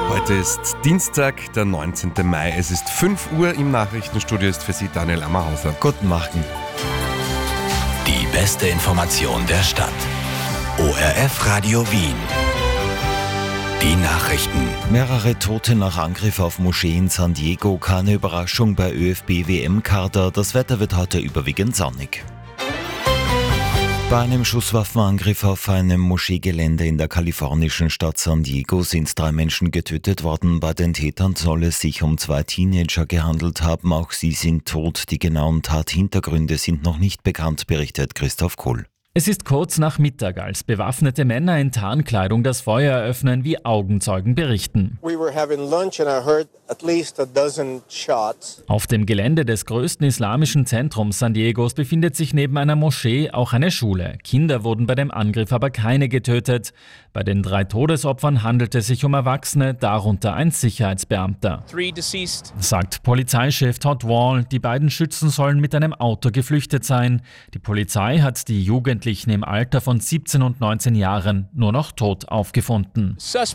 Heute ist Dienstag, der 19. Mai. Es ist 5 Uhr, im Nachrichtenstudio ist für Sie Daniel Ammerhauser. Guten Morgen. Die beste Information der Stadt. ORF Radio Wien. Die Nachrichten. Mehrere Tote nach Angriff auf Moschee in San Diego. Keine Überraschung bei ÖFB-WM-Kader. Das Wetter wird heute überwiegend sonnig. Bei einem Schusswaffenangriff auf einem Moscheegelände in der kalifornischen Stadt San Diego sind 3 Menschen getötet worden. Bei den Tätern soll es sich um 2 Teenager gehandelt haben. Auch sie sind tot. Die genauen Tathintergründe sind noch nicht bekannt, berichtet Christoph Kohl. Es ist kurz nach Mittag, als bewaffnete Männer in Tarnkleidung das Feuer eröffnen, wie Augenzeugen berichten. Auf dem Gelände des größten islamischen Zentrums San Diegos befindet sich neben einer Moschee auch eine Schule. Kinder wurden bei dem Angriff aber keine getötet. Bei den 3 Todesopfern handelt es sich um Erwachsene, darunter ein Sicherheitsbeamter. Sagt Polizeichef Todd Wall, die beiden Schützen sollen mit einem Auto geflüchtet sein. Die Polizei hat die Jugendlichen im Alter von 17 und 19 Jahren nur noch tot aufgefunden.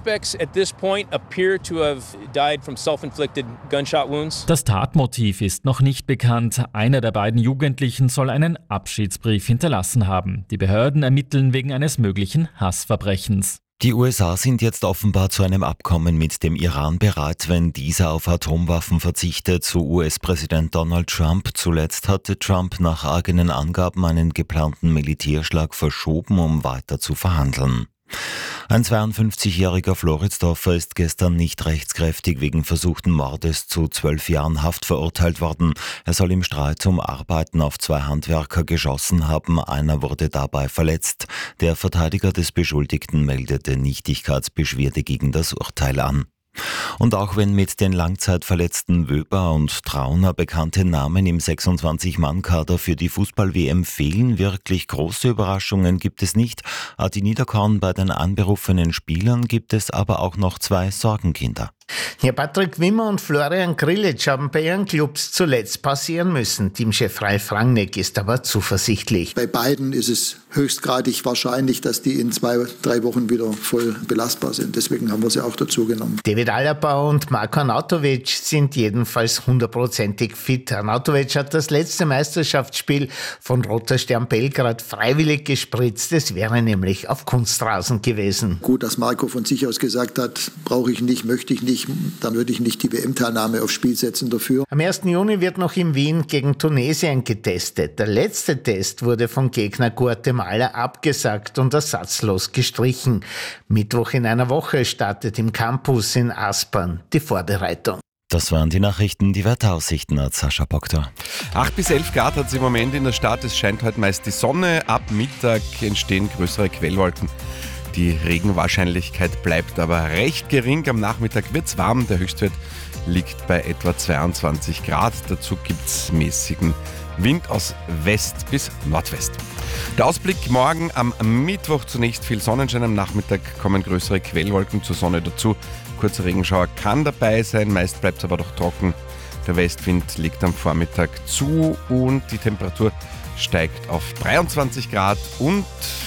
Das Tatmotiv ist noch nicht bekannt. Einer der beiden Jugendlichen soll einen Abschiedsbrief hinterlassen haben. Die Behörden ermitteln wegen eines möglichen Hassverbrechens. Die USA sind jetzt offenbar zu einem Abkommen mit dem Iran bereit, wenn dieser auf Atomwaffen verzichtet, so US-Präsident Donald Trump. Zuletzt hatte Trump nach eigenen Angaben einen geplanten Militärschlag verschoben, um weiter zu verhandeln. Ein 52-jähriger Floridsdorfer ist gestern nicht rechtskräftig wegen versuchten Mordes zu 12 Jahren Haft verurteilt worden. Er soll im Streit um Arbeiten auf 2 Handwerker geschossen haben. Einer wurde dabei verletzt. Der Verteidiger des Beschuldigten meldete Nichtigkeitsbeschwerde gegen das Urteil an. Und auch wenn mit den Langzeitverletzten Wöber und Trauner bekannte Namen im 26-Mann-Kader für die Fußball-WM fehlen, wirklich große Überraschungen gibt es nicht. Adi Niederkorn, bei den anberufenen Spielern gibt es aber auch noch 2 Sorgenkinder. Ja, Patrick Wimmer und Florian Grillitsch haben bei ihren Clubs zuletzt pausieren müssen. Teamchef Ralf Rangnick ist aber zuversichtlich. Bei beiden ist es höchstgradig wahrscheinlich, dass die in 2-3 Wochen wieder voll belastbar sind. Deswegen haben wir sie auch dazu genommen. David Alaba und Marko Arnautovic sind jedenfalls 100%ig fit. Arnautovic hat das letzte Meisterschaftsspiel von Roter Stern Belgrad freiwillig gespritzt. Es wäre nämlich auf Kunstrasen gewesen. Gut, dass Marko von sich aus gesagt hat, brauche ich nicht, möchte ich nicht. Dann würde ich nicht die WM-Teilnahme aufs Spiel setzen dafür. Am 1. Juni wird noch in Wien gegen Tunesien getestet. Der letzte Test wurde vom Gegner Guatemala abgesagt und ersatzlos gestrichen. Mittwoch in einer Woche startet im Campus in Aspern die Vorbereitung. Das waren die Nachrichten, die Wetteraussichten hat Sascha Boktor. 8 bis 11 Grad hat es im Moment in der Stadt. Es scheint heute meist die Sonne. Ab Mittag entstehen größere Quellwolken. Die Regenwahrscheinlichkeit bleibt aber recht gering. Am Nachmittag wird es warm. Der Höchstwert liegt bei etwa 22 Grad. Dazu gibt es mäßigen Wind aus West bis Nordwest. Der Ausblick morgen am Mittwoch: zunächst viel Sonnenschein. Am Nachmittag kommen größere Quellwolken zur Sonne dazu. Kurzer Regenschauer kann dabei sein. Meist bleibt es aber doch trocken. Der Westwind liegt am Vormittag zu und die Temperatur steigt auf 23 Grad und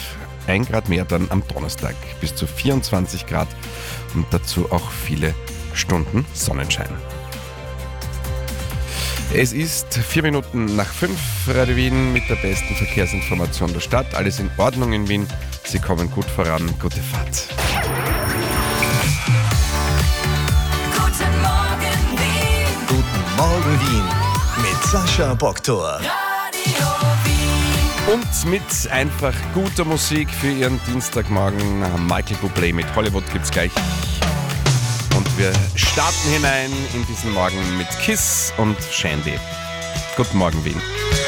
1 Grad mehr dann am Donnerstag, bis zu 24 Grad und dazu auch viele Stunden Sonnenschein. Es ist 4 Minuten nach 5, Radio Wien mit der besten Verkehrsinformation der Stadt. Alles in Ordnung in Wien, Sie kommen gut voran, gute Fahrt. Guten Morgen Wien. Guten Morgen Wien mit Sascha Boktor. Und mit einfach guter Musik für Ihren Dienstagmorgen. Michael Bublé mit Hollywood gibt's gleich. Und wir starten hinein in diesen Morgen mit Kiss und Shandy. Guten Morgen, Wien.